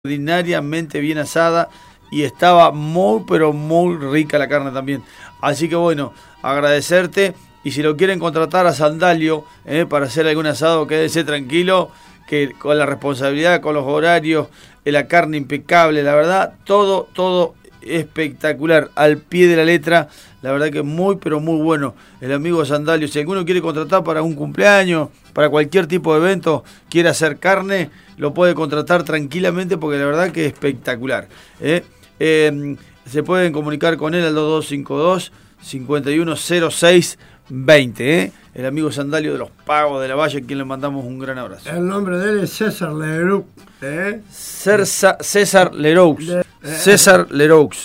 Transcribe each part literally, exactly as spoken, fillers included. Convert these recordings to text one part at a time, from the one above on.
extraordinariamente bien asada y estaba muy pero muy rica la carne también. Así que bueno, agradecerte, y si lo quieren contratar a Sandalio eh, para hacer algún asado, quédese tranquilo que con la responsabilidad, con los horarios, eh, la carne impecable, la verdad, todo, todo espectacular, al pie de la letra. La verdad que muy pero muy bueno el amigo Sandalio. Si alguno quiere contratar para un cumpleaños, para cualquier tipo de evento, quiere hacer carne, lo puede contratar tranquilamente porque la verdad que es espectacular. ¿eh? Eh, se pueden comunicar con él al dos dos cinco dos, cinco uno cero seis veinte. ¿eh? El amigo Sandalio de los Pagos de la Valle, a quien le mandamos un gran abrazo. El nombre de él es César Leroux. ¿eh? Cersa, César Leroux. De, eh. César Leroux.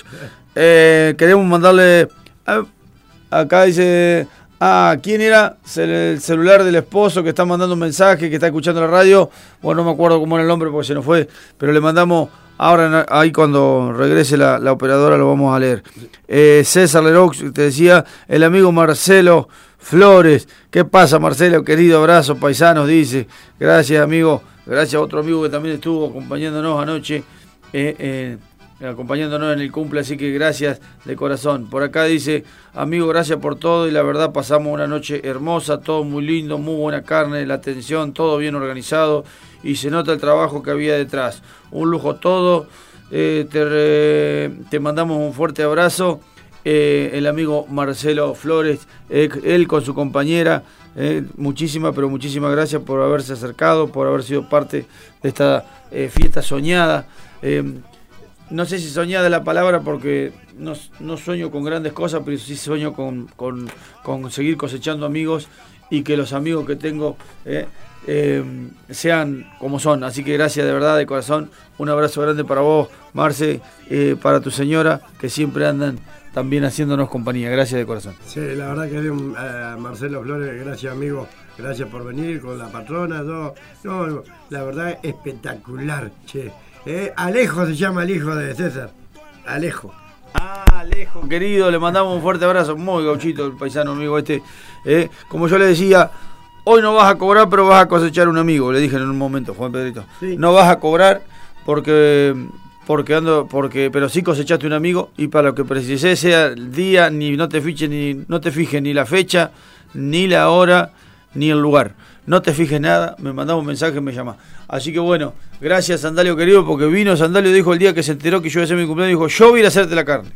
Eh, queremos mandarle... A, acá dice... Ah, ¿quién era? El celular del esposo que está mandando un mensaje, que está escuchando la radio. Bueno, no me acuerdo cómo era el nombre porque se nos fue, pero le mandamos ahora, ahí cuando regrese la, la operadora lo vamos a leer. Eh, César Leroux, te decía, el amigo Marcelo Flores. ¿Qué pasa, Marcelo? Querido abrazo, paisanos, dice. Gracias, amigo. Gracias a otro amigo que también estuvo acompañándonos anoche. Eh, eh, acompañándonos en el cumple, así que gracias de corazón. Por acá dice, amigo, gracias por todo y la verdad pasamos una noche hermosa, todo muy lindo, muy buena carne, la atención, todo bien organizado y se nota el trabajo que había detrás. Un lujo todo, eh, te, re, te mandamos un fuerte abrazo. Eh, el amigo Marcelo Flores, eh, él con su compañera, eh, muchísimas, pero muchísimas gracias por haberse acercado, por haber sido parte de esta eh, fiesta soñada. Eh, No sé si soñada la palabra porque no, no sueño con grandes cosas, pero sí sueño con, con, con seguir cosechando amigos y que los amigos que tengo eh, eh, sean como son. Así que gracias de verdad, de corazón. Un abrazo grande para vos, Marce, eh, para tu señora, que siempre andan también haciéndonos compañía. Gracias de corazón. Sí, la verdad que bien, eh, Marcelo Flores, gracias amigo, gracias por venir con la patrona. No, no, la verdad espectacular, che. Eh, Alejo se llama el hijo de César. Alejo. Ah, Alejo, querido, le mandamos un fuerte abrazo. Muy gauchito el paisano amigo este. Eh, como yo le decía, hoy no vas a cobrar, pero vas a cosechar un amigo. Le dije en un momento, Juan Pedrito. Sí. No vas a cobrar porque, porque ando, porque, pero sí cosechaste un amigo y para lo que precises sea el día, ni no te fiches ni no te fijes ni la fecha, ni la hora, ni el lugar. No te fijes nada, me mandaba un mensaje, me llama. Así que bueno, gracias Sandalio querido, porque vino Sandalio, dijo el día que se enteró que yo iba a hacer mi cumpleaños, dijo, yo voy a ir a hacerte la carne.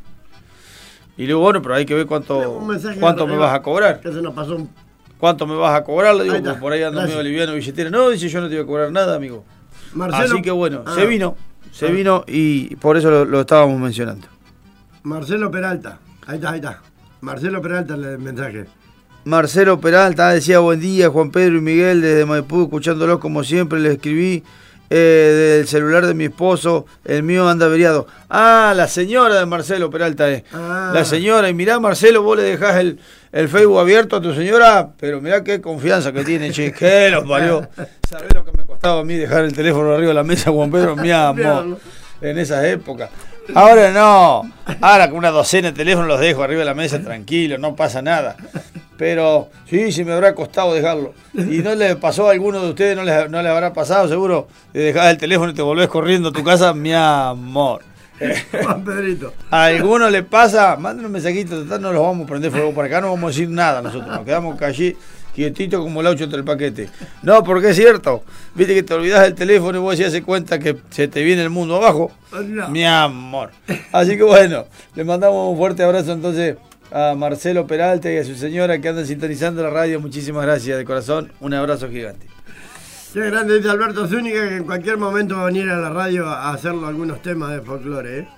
Y luego, bueno, pero hay que ver cuánto, cuánto me vas a cobrar. Que se nos pasó un... ¿Cuánto me vas a cobrar? Le digo, pues por ahí ando medio liviano billetera. No, dice, yo no te voy a cobrar nada, amigo. Marcelo... Así que bueno, ah. se vino, se ah. vino y por eso lo, lo estábamos mencionando. Marcelo Peralta, ahí está, ahí está. Marcelo Peralta el mensaje. Marcelo Peralta decía, buen día, Juan Pedro y Miguel, desde Maipú, escuchándolos como siempre, le escribí eh, del celular de mi esposo, el mío anda averiado. Ah, la señora de Marcelo Peralta es. Eh. Ah. La señora, y mirá, Marcelo, vos le dejás el, el Facebook abierto a tu señora, pero mirá qué confianza que tiene, che, que los parió. ¿Sabés lo que me costaba a mí dejar el teléfono arriba de la mesa, Juan Pedro? Mi amor, en esas épocas. Ahora no, ahora con una docena de teléfonos los dejo arriba de la mesa tranquilo, no pasa nada. Pero sí, sí me habrá costado dejarlo. ¿Y no le pasó a alguno de ustedes, no les, no les habrá pasado seguro? Te dejás el teléfono y te volvés corriendo a tu casa, mi amor. Juan Pedrito. ¿A alguno le pasa? Manden un mensajito, total, no los vamos a prender fuego por acá, no vamos a decir nada nosotros. Nos quedamos allí quietitos como el aucho entre el paquete. No, porque es cierto. Viste que te olvidás del teléfono y vos ya se cuenta que se te viene el mundo abajo. No. Mi amor. Así que bueno, le mandamos un fuerte abrazo entonces a Marcelo Peralta y a su señora que andan sintonizando la radio. Muchísimas gracias de corazón. Un abrazo gigante. Qué grande dice Alberto Zúñiga, que en cualquier momento va a venir a la radio a hacerlo algunos temas de folclore, ¿eh?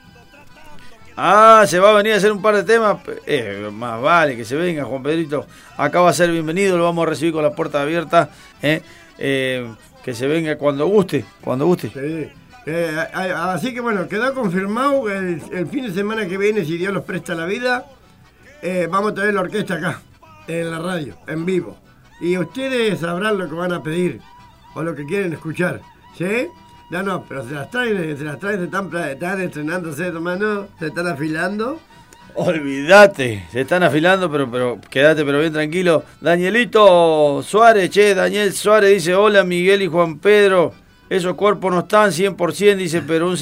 Ah, se va a venir a hacer un par de temas. Eh, más vale que se venga, Juan Pedrito. Acá va a ser bienvenido, lo vamos a recibir con la puerta abierta. ¿eh? Eh, que se venga cuando guste, cuando guste. Sí. Eh, así que bueno, quedó confirmado el, el fin de semana que viene, si Dios los presta la vida. Eh, vamos a tener la orquesta acá, en la radio, en vivo. Y ustedes sabrán lo que van a pedir, o lo que quieren escuchar, ¿sí? No, no, pero se las traen, se las traen, se están, están estrenándose, hermano, se están afilando. Olvídate, se están afilando, pero, pero quédate pero bien tranquilo. Danielito Suárez, che, Daniel Suárez dice, hola Miguel y Juan Pedro. esos cuerpos no están cien por ciento, dice, pero un